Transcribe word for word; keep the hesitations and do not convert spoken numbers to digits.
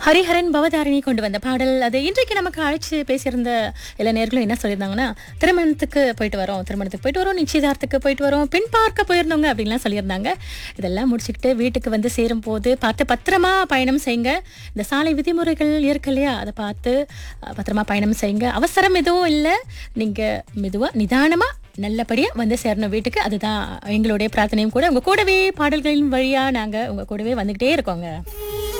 ஹரிஹரன் பவதாரிணி கொண்டு வந்த பாடல் அது. இன்றைக்கு நமக்கு அழைச்சு பேசியிருந்த எல்லா நேர்களும் என்ன சொல்லியிருந்தாங்கன்னா, திருமணத்துக்கு போயிட்டு வரோம் திருமணத்துக்கு போயிட்டு வரோம் நிச்சயதார்த்தத்துக்கு போயிட்டு வரோம், பின் பார்க்க போயிருந்தவங்க அப்படின்லாம் சொல்லியிருந்தாங்க. இதெல்லாம் முடிச்சுக்கிட்டு வீட்டுக்கு வந்து சேரும் போது பார்த்து பத்திரமா பயணம் செய்யுங்க. இந்த சாலை விதிமுறைகள் இருக்கு இல்லையா, அதை பார்த்து அஹ், பத்திரமா பயணம் செய்யுங்க. அவசரம் எதுவும் இல்லை, நீங்க மெதுவா நிதானமா நல்லபடியா வந்து சேரணும் வீட்டுக்கு. அதுதான் எங்களுடைய பிரார்த்தனையும் கூட. உங்க கூடவே பாடல்களின் வழியா நாங்க உங்க கூடவே வந்துகிட்டே இருக்கோங்க.